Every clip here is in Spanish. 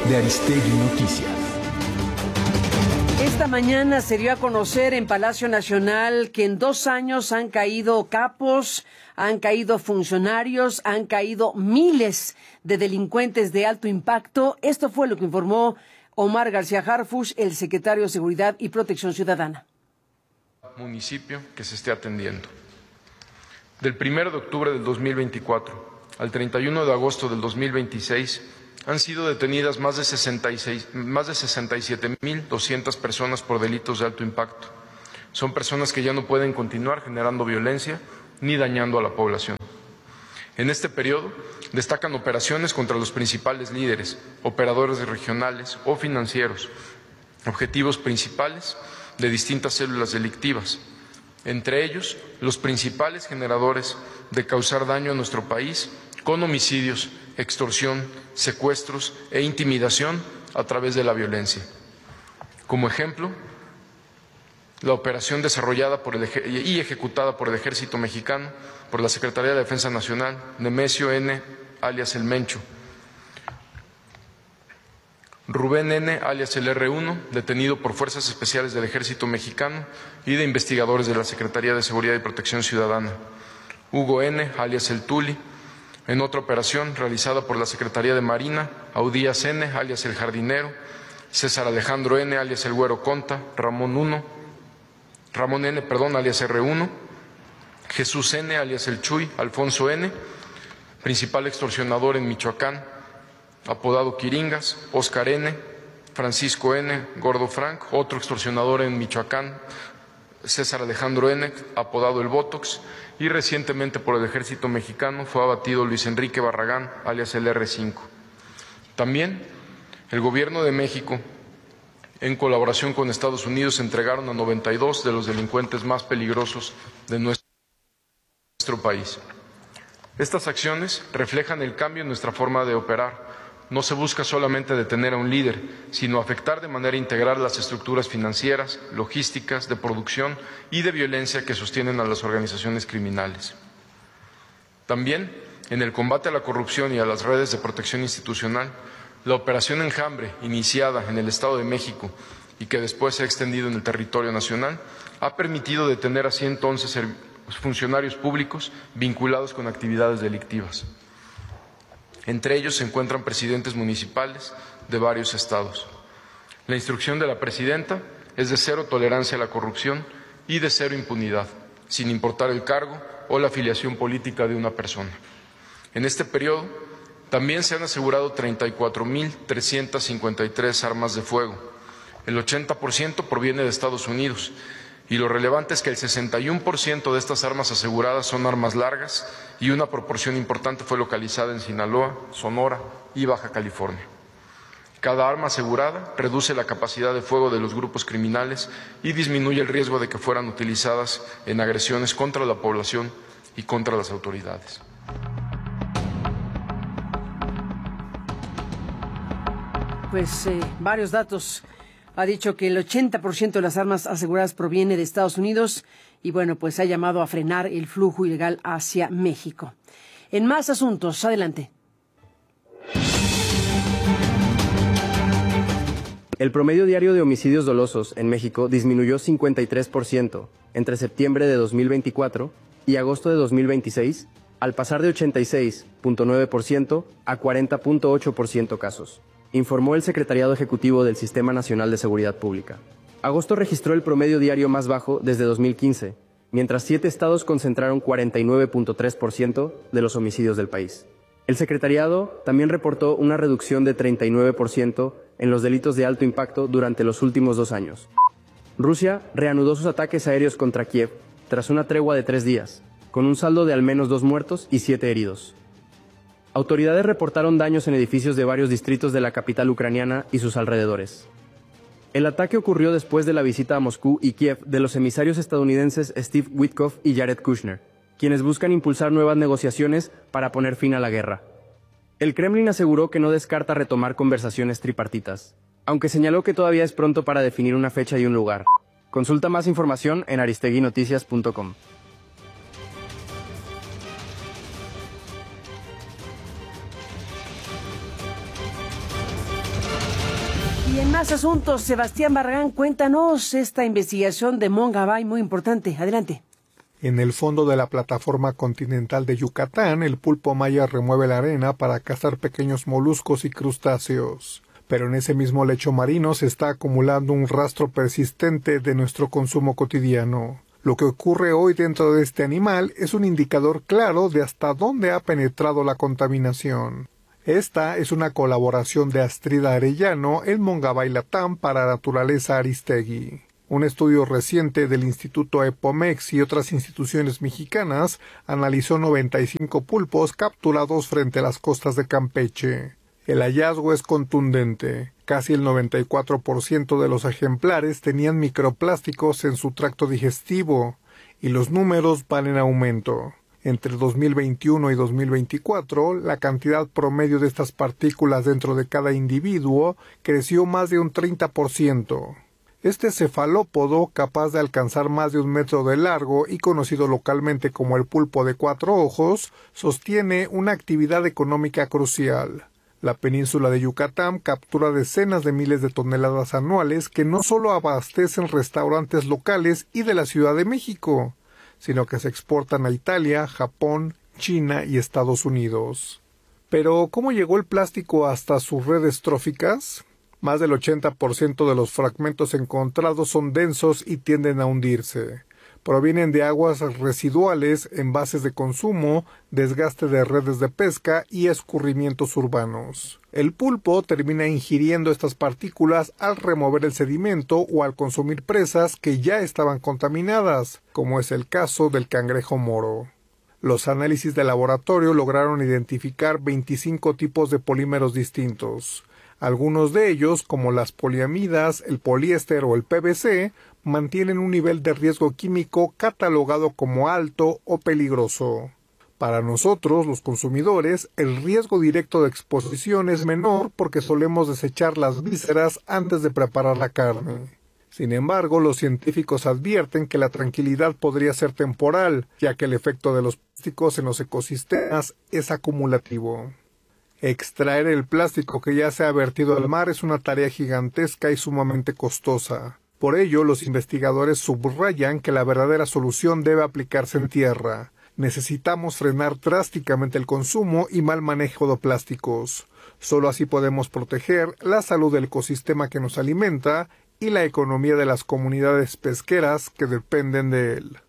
de Aristegui Noticias. Esta mañana se dio a conocer en Palacio Nacional que en 2 años han caído capos, han caído funcionarios, han caído miles de delincuentes de alto impacto. Esto fue lo que informó Omar García Harfuch, el secretario de Seguridad y Protección Ciudadana. Municipio que se esté atendiendo. Del 1 de octubre del 2024 al 31 de agosto del 2026 han sido detenidas más de 67.200 personas por delitos de alto impacto. Son personas que ya no pueden continuar generando violencia ni dañando a la población. En este periodo destacan operaciones contra los principales líderes, operadores regionales o financieros, objetivos principales de distintas células delictivas, entre ellos los principales generadores de causar daño a nuestro país con homicidios, extorsión, secuestros e intimidación a través de la violencia. Como ejemplo, la operación desarrollada y ejecutada por el Ejército Mexicano, por la Secretaría de Defensa Nacional, Nemesio N., alias El Mencho, Rubén N., alias el R1, detenido por Fuerzas Especiales del Ejército Mexicano y de investigadores de la Secretaría de Seguridad y Protección Ciudadana, Hugo N., alias el Tuli, en otra operación realizada por la Secretaría de Marina, Audías N., alias el Jardinero, César Alejandro N., alias el Güero Conta, Ramón N., alias R1, Jesús N., alias el Chuy, Alfonso N., principal extorsionador en Michoacán, apodado Quiringas, Óscar N., Francisco N., Gordo Frank, otro extorsionador en Michoacán, César Alejandro N., apodado el Botox, y recientemente por el Ejército Mexicano fue abatido Luis Enrique Barragán, alias el R5. También el Gobierno de México, en colaboración con Estados Unidos, entregaron a 92 de los delincuentes más peligrosos de nuestro país. Estas acciones reflejan el cambio en nuestra forma de operar. No se busca solamente detener a un líder, sino afectar de manera integral las estructuras financieras, logísticas, de producción y de violencia que sostienen a las organizaciones criminales. También, en el combate a la corrupción y a las redes de protección institucional, la Operación Enjambre, iniciada en el Estado de México y que después se ha extendido en el territorio nacional, ha permitido detener a 111 funcionarios públicos vinculados con actividades delictivas. Entre ellos se encuentran presidentes municipales de varios estados. La instrucción de la presidenta es de 0 tolerancia a la corrupción y de 0 impunidad, sin importar el cargo o la afiliación política de una persona. En este periodo también se han asegurado 34.353 armas de fuego. El 80% proviene de Estados Unidos. Y lo relevante es que el 61% de estas armas aseguradas son armas largas y una proporción importante fue localizada en Sinaloa, Sonora y Baja California. Cada arma asegurada reduce la capacidad de fuego de los grupos criminales y disminuye el riesgo de que fueran utilizadas en agresiones contra la población y contra las autoridades. Pues varios datos. Ha dicho que el 80% de las armas aseguradas proviene de Estados Unidos y bueno, pues ha llamado a frenar el flujo ilegal hacia México. En más asuntos, adelante. El promedio diario de homicidios dolosos en México disminuyó 53% entre septiembre de 2024 y agosto de 2026, al pasar de 86.9% a 40.8% casos, informó el Secretariado Ejecutivo del Sistema Nacional de Seguridad Pública. Agosto registró el promedio diario más bajo desde 2015, mientras 7 estados concentraron 49.3% de los homicidios del país. El Secretariado también reportó una reducción de 39% en los delitos de alto impacto durante los últimos 2 años. Rusia reanudó sus ataques aéreos contra Kiev tras una tregua de 3 días, con un saldo de al menos 2 muertos y 7 heridos. Autoridades reportaron daños en edificios de varios distritos de la capital ucraniana y sus alrededores. El ataque ocurrió después de la visita a Moscú y Kiev de los emisarios estadounidenses Steve Witkoff y Jared Kushner, quienes buscan impulsar nuevas negociaciones para poner fin a la guerra. El Kremlin aseguró que no descarta retomar conversaciones tripartitas, aunque señaló que todavía es pronto para definir una fecha y un lugar. Consulta más información en aristeguinoticias.com. Y en más asuntos, Sebastián Barragán, cuéntanos esta investigación de Mongabay muy importante. Adelante. En el fondo de la plataforma continental de Yucatán, el pulpo maya remueve la arena para cazar pequeños moluscos y crustáceos. Pero en ese mismo lecho marino se está acumulando un rastro persistente de nuestro consumo cotidiano. Lo que ocurre hoy dentro de este animal es un indicador claro de hasta dónde ha penetrado la contaminación. Esta es una colaboración de Astrida Arellano en Mongabay Latam para Naturaleza Aristegui. Un estudio reciente del Instituto Epomex y otras instituciones mexicanas analizó 95 pulpos capturados frente a las costas de Campeche. El hallazgo es contundente. Casi el 94% de los ejemplares tenían microplásticos en su tracto digestivo, y los números van en aumento. Entre 2021 y 2024, la cantidad promedio de estas partículas dentro de cada individuo creció más de un 30%. Este cefalópodo, capaz de alcanzar más de 1 metro de largo y conocido localmente como el pulpo de 4 ojos, sostiene una actividad económica crucial. La península de Yucatán captura decenas de miles de toneladas anuales que no solo abastecen restaurantes locales y de la Ciudad de México, sino que se exportan a Italia, Japón, China y Estados Unidos. Pero, ¿cómo llegó el plástico hasta sus redes tróficas? Más del 80% de los fragmentos encontrados son densos y tienden a hundirse. Provienen de aguas residuales, envases de consumo, desgaste de redes de pesca y escurrimientos urbanos. El pulpo termina ingiriendo estas partículas al remover el sedimento o al consumir presas que ya estaban contaminadas, como es el caso del cangrejo moro. Los análisis de laboratorio lograron identificar 25 tipos de polímeros distintos. Algunos de ellos, como las poliamidas, el poliéster o el PVC, mantienen un nivel de riesgo químico catalogado como alto o peligroso. Para nosotros, los consumidores, el riesgo directo de exposición es menor porque solemos desechar las vísceras antes de preparar la carne. Sin embargo, los científicos advierten que la tranquilidad podría ser temporal, ya que el efecto de los plásticos en los ecosistemas es acumulativo. Extraer el plástico que ya se ha vertido al mar es una tarea gigantesca y sumamente costosa. Por ello, los investigadores subrayan que la verdadera solución debe aplicarse en tierra. Necesitamos frenar drásticamente el consumo y mal manejo de plásticos. Solo así podemos proteger la salud del ecosistema que nos alimenta y la economía de las comunidades pesqueras que dependen de él.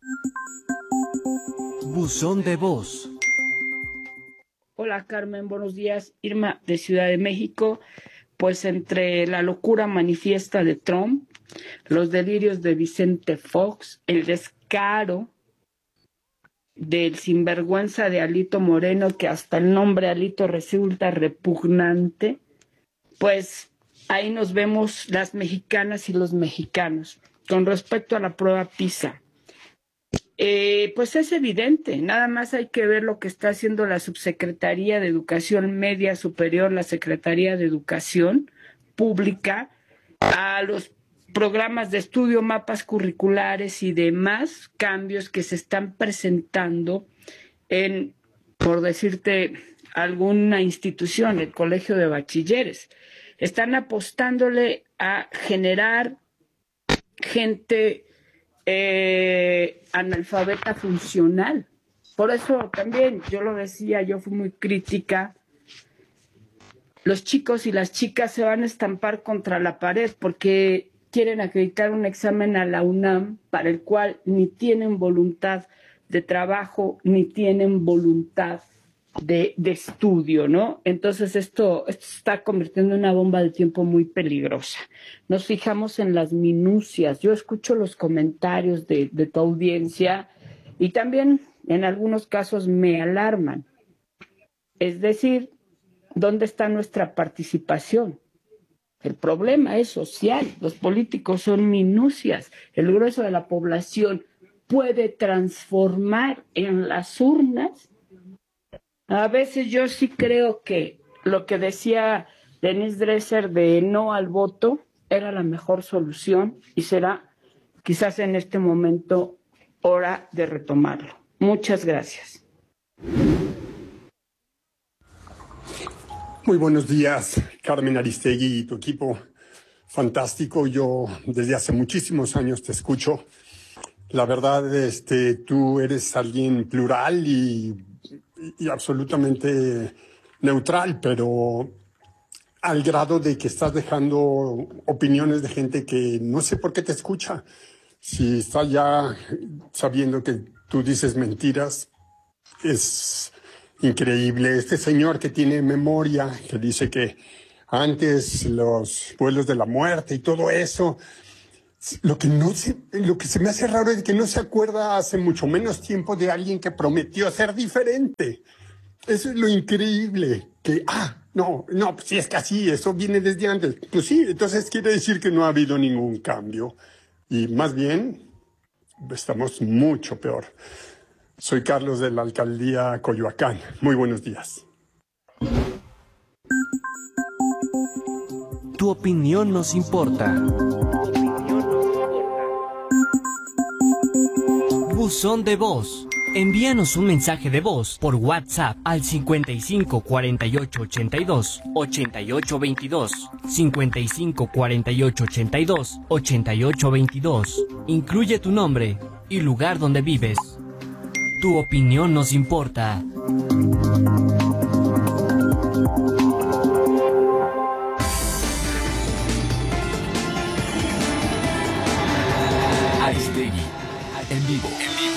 Buzón de voz. Hola Carmen, buenos días. Irma de Ciudad de México. Pues entre la locura manifiesta de Trump, los delirios de Vicente Fox, el descaro del sinvergüenza de Alito Moreno, que hasta el nombre Alito resulta repugnante, pues ahí nos vemos las mexicanas y los mexicanos. Con respecto a la prueba PISA, pues es evidente, nada más hay que ver lo que está haciendo la Subsecretaría de Educación Media Superior, la Secretaría de Educación Pública, a los programas de estudio, mapas curriculares y demás cambios que se están presentando en, por decirte, alguna institución, el Colegio de Bachilleres. Están apostándole a generar gente analfabeta funcional. Por eso también, yo lo decía, yo fui muy crítica. Los chicos y las chicas se van a estampar contra la pared porque quieren acreditar un examen a la UNAM para el cual ni tienen voluntad de trabajo, ni tienen voluntad de estudio, ¿no? Entonces esto se está convirtiendo en una bomba de tiempo muy peligrosa. Nos fijamos en las minucias. Yo escucho los comentarios de tu audiencia y también en algunos casos me alarman. Es decir, ¿dónde está nuestra participación? El problema es social. Los políticos son minucias. El grueso de la población puede transformar en las urnas. A veces yo sí creo que lo que decía Denise Dresser de no al voto era la mejor solución y será quizás en este momento hora de retomarlo. Muchas gracias. Muy buenos días, Carmen Aristegui y tu equipo. fantástico. Yo desde hace muchísimos años te escucho. La verdad, tú eres alguien plural y absolutamente neutral, pero al grado de que estás dejando opiniones de gente que no sé por qué te escucha. Si está ya sabiendo que tú dices mentiras, es increíble. Este señor que tiene memoria, que dice que antes los vuelos de la muerte y todo eso, lo que se me hace raro es que no se acuerda hace mucho menos tiempo de alguien que prometió ser diferente. Eso es lo increíble, que, no, pues sí, es que así, eso viene desde antes. Pues sí, entonces quiere decir que no ha habido ningún cambio. Y más bien, estamos mucho peor. Soy Carlos de la Alcaldía Coyoacán. Muy buenos días. Tu opinión nos importa. Buzón de voz. Envíanos un mensaje de voz por WhatsApp al 55 48 82 88 22, 55 48 82 88 22. Incluye tu nombre y lugar donde vives. Tu opinión nos importa. Aristegui, en vivo.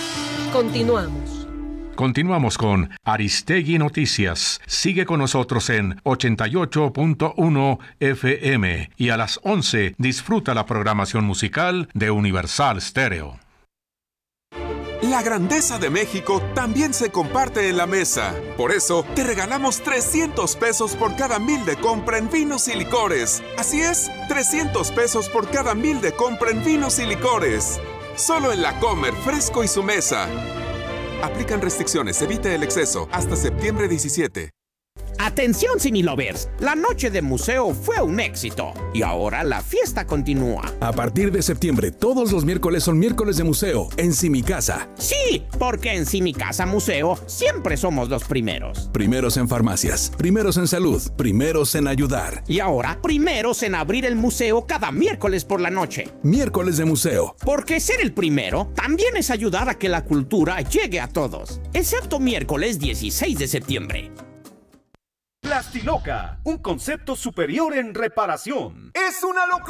Continuamos con Aristegui Noticias. Sigue con nosotros en 88.1 FM y a las 11 disfruta la programación musical de Universal Stereo. La grandeza de México también se comparte en la mesa. Por eso, te regalamos 300 pesos por cada 1,000 de compra en vinos y licores. Así es, 300 pesos por cada 1,000 de compra en vinos y licores. Solo en La Comer, Fresco y Su Mesa. Aplican restricciones, evite el exceso. Hasta septiembre 17. Atención Cinelovers, la noche de museo fue un éxito y ahora la fiesta continúa. A partir de septiembre, todos los miércoles son miércoles de museo en Simicasa. Sí, porque en Simicasa Museo siempre somos los primeros. Primeros en farmacias, primeros en salud, primeros en ayudar. Y ahora, primeros en abrir el museo cada miércoles por la noche. Miércoles de museo. Porque ser el primero también es ayudar a que la cultura llegue a todos. Excepto miércoles 16 de septiembre. Plastiloca, un concepto superior en reparación. ¡Es una locura!